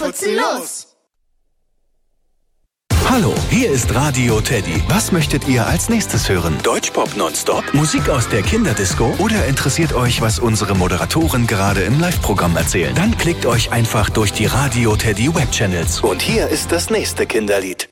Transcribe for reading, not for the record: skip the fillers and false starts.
putzen los! Hallo, hier ist Radio Teddy. Was möchtet ihr als nächstes hören? Deutschpop nonstop? Musik aus der Kinderdisco? Oder interessiert euch, was unsere Moderatoren gerade im Live-Programm erzählen? Dann klickt euch einfach durch die Radio Teddy Webchannels. Und hier ist das nächste Kinderlied.